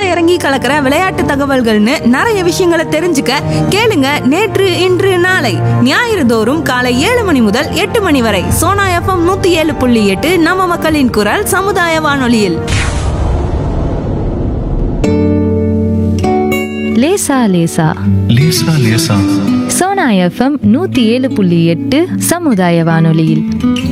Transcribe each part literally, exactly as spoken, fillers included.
இறங்கி கலக்கிற விளையாட்டு தகவல்கள்னு நிறைய விஷயங்களை தெரிஞ்சுக்க கேளுங்க நேற்று இன்று நாளை ஞாயிறு தோறும் காலை ஏழு மணி முதல் எட்டு மணி வரை சோனா எஃப்எம் நூத்தி ஏழு புள்ளி எட்டு நம்ம மக்களின் குரல் சமுதாய வானொலியில். லேசா லேசா லேசா லேசா சோனா எஃப்எம் நூத்தி ஏழு புள்ளி எட்டு சமுதாய வானொலியில்.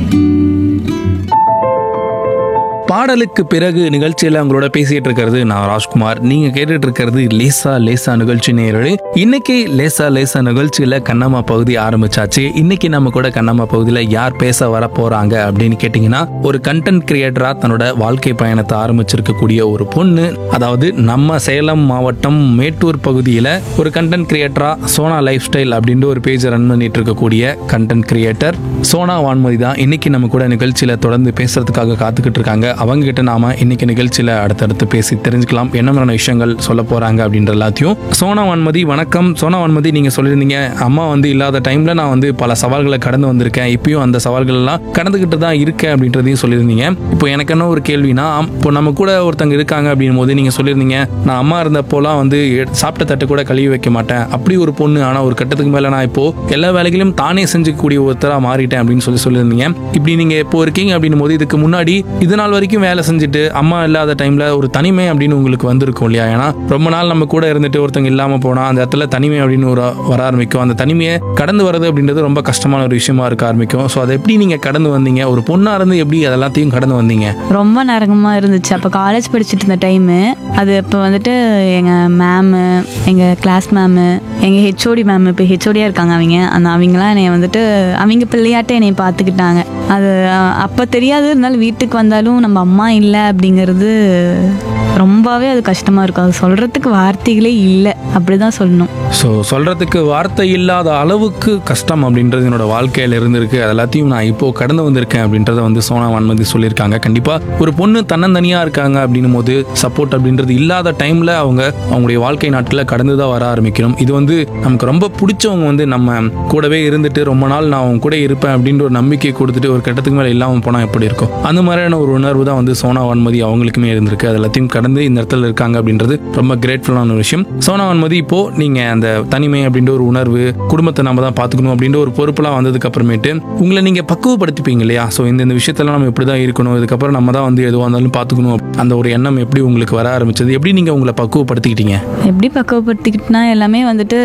பாடலுக்கு பிறகு நிகழ்ச்சியில் உங்களோட பேசிட்டு இருக்கிறது நான் ராஜ்குமார். நீங்க கேட்டுட்டு இருக்கிறது லேசா லேசா நிகழ்ச்சி நேயர்களே. இன்னைக்கு லேசா லேசா நிகழ்ச்சியில கண்ணம்மா பகுதி ஆரம்பிச்சாச்சு. இன்னைக்கு நம்ம கூட கண்ணம்மா பகுதியில யார் பேச வர போறாங்க அப்படின்னு கேட்டீங்கன்னா, ஒரு கண்டென்ட் கிரியேட்டரா தன்னோட வாழ்க்கை பயணத்தை ஆரம்பிச்சிருக்கக்கூடிய ஒரு பொண்ணு, அதாவது நம்ம சேலம் மாவட்டம் மேட்டூர் பகுதியில ஒரு கண்டென்ட் கிரியேட்டரா சோனா லைஃப் ஸ்டைல் அப்படின்ற ஒரு பேஜ் ரன் பண்ணிட்டு இருக்கக்கூடிய கண்டென்ட் கிரியேட்டர் சோனா வான்மதி தான் இன்னைக்கு நம்ம கூட நிகழ்ச்சியில தொடர்ந்து பேசுறதுக்காக காத்துக்கிட்டு இருக்காங்க. அவங்க கிட்ட நாம இன்னைக்கு நிகழ்ச்சியில அடுத்தடுத்து பேசி தெரிஞ்சுக்கலாம் என்ன மாதிரியான விஷயங்கள் சொல்ல போறாங்க அப்படின்ற எல்லாத்தையும். சோனா வான்மதி வணக்கம். சோனா வான்மதி, நீங்க சொல்லியிருந்தீங்க அம்மா வந்து இல்லாத டைம்ல நான் வந்து பல சவால்களை கடந்து வந்திருக்கேன், இப்பயும் அந்த சவால்கள் எல்லாம் கடந்துகிட்டு தான் இருக்கேன் அப்படின்றதையும் சொல்லியிருந்தீங்க. இப்போ எனக்கு என்ன ஒரு கேள்வினா, இப்போ நம்ம கூட ஒருத்தங்க இருக்காங்க அப்படின் போது நீங்க சொல்லியிருந்தீங்க நான் அம்மா இருந்தப்போலாம் வந்து சாப்பிட்ட தட்டு கூட கழுவி வைக்க மாட்டேன், அப்படி ஒரு பொண்ணு. ஆனா ஒரு கட்டத்துக்கு மேல நான் இப்போ எல்லா வேலைகளையும் தானே செஞ்சுக்கூடிய ஒருத்தரா மாறிட்டேன் அப்படின்னு சொல்லி சொல்லியிருந்தீங்க. இப்படி நீங்க இப்போ இருக்கீங்க அப்படின் போது இதுக்கு முன்னாடி இது நாள் வரைக்கும் வேலை செஞ்சுட்டு அம்மா இல்லாத டைம்ல ஒரு தனிமை அப்படின்னு உங்களுக்கு வந்திருக்கும் இல்லையா? ஏன்னா ரொம்ப நாள் நம்ம கூட இருந்துட்டு ஒருத்தங்க இல்லாம போனா அந்த இடத்துல தனிமை அப்படின்னு ஒரு வர ஆரம்பிக்கும். அந்த தனிமையை கடந்து வர்றது அப்படின்றது ரொம்ப கஷ்டமான ஒரு விஷயமா இருக்க ஆரம்பிக்கும். ஸோ அதை எப்படி நீங்க கடந்து வந்தீங்க? ஒரு பொண்ணா இருந்து எப்படி அதெல்லாத்தையும் கடந்து வந்தீங்க? ரொம்ப நரகமா இருந்துச்சு. அப்போ காலேஜ் படிச்சுட்டு இருந்த டைமு அது. இப்போ வந்துட்டு எங்க மேமு, எங்க கிளாஸ் மேமு, எங்க ஹெச்ஓடி மேம், இப்போ ஹெச்ஓடியா இருக்காங்க அவங்க. அந்த அவங்களாம் என்னை வந்துட்டு அவங்க பிள்ளையாட்டே என்னை பார்த்துக்கிட்டாங்க. அது அப்போ தெரியாது. இருந்தாலும் வீட்டுக்கு வந்தாலும் நம்ம அம்மா இல்லை அப்படிங்கிறது ரொம்பவே அது கஷ்டமாக இருக்கும். அது சொல்கிறதுக்கு வார்த்தைகளே இல்லை, அப்படி தான் சொல்லணும். ஸோ சொல்கிறதுக்கு வார்த்தை இல்லாத அளவுக்கு கஷ்டம் அப்படின்றது என்னோட வாழ்க்கையில் இருந்திருக்கு. அது எல்லாத்தையும் நான் இப்போது கடந்து வந்திருக்கேன் அப்படின்றத வந்து சோனா வான்மதி சொல்லியிருக்காங்க. கண்டிப்பாக ஒரு பொண்ணு தன்னந்தனியாக இருக்காங்க அப்படின்னும் போது சப்போர்ட் அப்படின்றது இல்லாத டைமில் அவங்க அவங்களுடைய வாழ்க்கை நாட்டில் கடந்து தான் வர ஆரம்பிக்கணும். இது வந்து நமக்கு ரொம்ப பிடிச்சவங்க வந்து நம்ம கூடவே இருந்துட்டு ரொம்ப நாள் நான் அவங்க கூட இருப்பேன் அப்படின்ற ஒரு நம்பிக்கை கொடுத்துட்டு ஒரு கட்டத்துக்கு மேலே இல்லாமல் போனால் எப்படி இருக்கும்? அந்த மாதிரியான ஒரு உணர்வு தான் வந்து சோனா வான்மதி அவங்களுக்குமே இருந்திருக்கு. அது எல்லாத்தையும் கடந்து இந்த இடத்துல இருக்காங்க அப்படின்றது ரொம்ப கிரேட்ஃபுல்லான ஒரு விஷயம். சோனா வான்மதி, இப்போ நீங்க அந்த தனிமை அப்படின்ற ஒரு உணர்வு, குடும்பத்தை நம்ம தான் பார்த்துக்கணும் அப்படின்ற ஒரு பொறுப்புலாம் வந்ததுக்கு அப்புறமேட்டு உங்களை நீங்க பக்குவப்படுத்திப்பீங்க இல்லையா? ஸோ இந்த இந்த விஷயத்தெல்லாம் நம்ம எப்படி தான் இருக்கணும், இதுக்கப்புறம் நம்ம தான் வந்து எதுவாக இருந்தாலும் பார்த்துக்கணும், அந்த ஒரு எண்ணம் எப்படி உங்களுக்கு வர ஆரம்பிச்சது? எப்படி நீங்க உங்களை பக்குவப்படுத்திக்கிட்டீங்க? எப்படி பக்குவப்படுத்திக்கிட்டுனா, எல்லாமே வந்துட்டு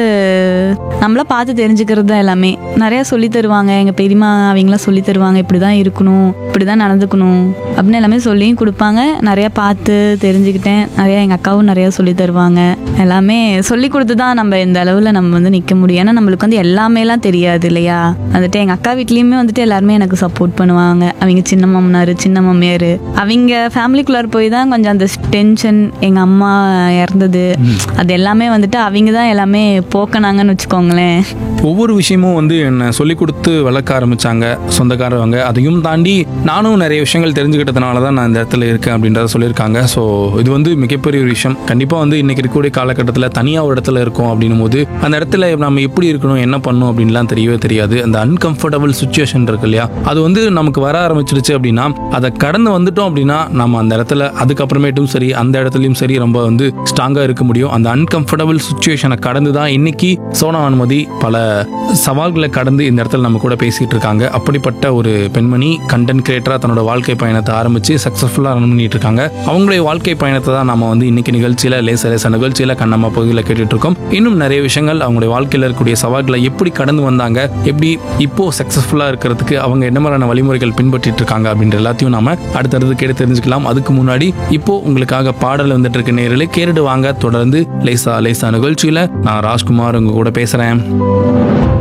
நம்மளா பார்த்து தெரிஞ்சுக்கிறது தான். எல்லாமே நிறைய சொல்லி தருவாங்க. எங்க பெரியமா அவங்களாம் சொல்லி தருவாங்க, இப்படி தான் இருக்கணும், இப்படி தான் நடந்துக்கணும் அப்படின்னு எல்லாமே சொல்லியும் கொடுப்பாங்க. நிறைய பார்த்து தெரிஞ்சுக்கிட்டேன். நிறைய எங்கள் அக்காவும் நிறைய சொல்லி தருவாங்க. எல்லாமே சொல்லி கொடுத்து தான் நம்ம இந்த அளவில் நம்ம வந்து நிற்க முடியும். ஏன்னா நம்மளுக்கு வந்து எல்லாமேலாம் தெரியாது இல்லையா? வந்துட்டு எங்கள் அக்கா வீட்லேயுமே வந்துட்டு எல்லாருமே எனக்கு சப்போர்ட் பண்ணுவாங்க. அவங்க சின்ன மாமனார், சின்ன மாமியார், அவங்க ஃபேமிலிக்குள்ளார போய் தான் கொஞ்சம் அந்த டென்ஷன், எங்கள் அம்மா இறந்தது, அது எல்லாமே வந்துட்டு அவங்க தான் எல்லாமே போக்கினாங்கன்னு வச்சுக்கோங்களேன். ஒவ்வொரு விஷயமும் வந்து என்னை சொல்லி கொடுத்து வளர்க்க ஆரம்பிச்சாங்க சொந்தக்காரவங்க. அதையும் தாண்டி நானும் நிறைய விஷயங்கள் தெரிஞ்சுக்கிட்டதுனால தான் நான் இந்த இடத்துல இருக்கேன் அப்படின்றத சொல்லியிருக்காங்க. ஸோ இது வந்து மிகப்பெரிய ஒரு விஷயம். கண்டிப்பாக வந்து இன்னைக்கு இருக்கக்கூடிய காலகட்டத்தில் தனியாக ஒரு இடத்துல இருக்கோம் அப்படின்னும் போது அந்த இடத்துல நம்ம எப்படி இருக்கணும், என்ன பண்ணணும் அப்படின்லாம் தெரியவே தெரியாது. அந்த அன்கம்ஃபர்டபுள் சுச்சுவேஷன் இருக்கு இல்லையா, அது வந்து நமக்கு வர ஆரம்பிச்சிருச்சு அப்படின்னா அதை கடந்து வந்துட்டோம் அப்படின்னா நம்ம அந்த இடத்துல அதுக்கப்புறமேட்டும் சரி அந்த இடத்துலையும் சரி ரொம்ப வந்து ஸ்ட்ராங்காக இருக்க முடியும். அந்த அன்கம்ஃபர்டபுள் சுச்சுவேஷனை கடந்து தான் இன்னைக்கு சோனா வான்மதி பல சவால்களை கடந்து இந்த இடத்துல நம்ம கூட பேசிட்டு இருக்காங்க. அப்படிப்பட்ட ஒரு பெண்மணி கண்டென்ட் கிரியேட்டரா தன்னோட வாழ்க்கை பயணத்தை ஆரம்பிச்சு சக்சஸ்ஃபுல்லா ரன் பண்ணிட்டு இருக்காங்க. அவங்களுடைய வாழ்க்கை பயணத்தை தான் நம்ம வந்து இன்னைக்கு நிகழ்ச்சியில லேச லேச நிகழ்ச்சியில கண்ணம்மா பகுதியில் கேட்டுட்டு இருக்கோம். இன்னும் நிறைய விஷயங்கள் அவங்களுடைய வாழ்க்கையில் இருக்கக்கூடிய சவால்களை எப்படி கடந்து வந்தாங்க, எப்படி இப்போ சக்சஸ்ஃபுல்லா இருக்கிறதுக்கு அவங்க என்ன மாதிரியான வழிமுறைகள் பின்பற்றிட்டு இருக்காங்க அப்படின்ற எல்லாத்தையும் நாம அடுத்தடுத்து கேட்டு தெரிஞ்சுக்கலாம். அதுக்கு முன்னாடி இப்போ உங்களுக்காக பாடல் வந்துட்டு இருக்க நேரில் கேட்டுட்டு வாங்க. தொடர்ந்து லேசா லேசா நிகழ்ச்சியில நான் ராஜ்குமார் உங்க கூட பேசுறேன்.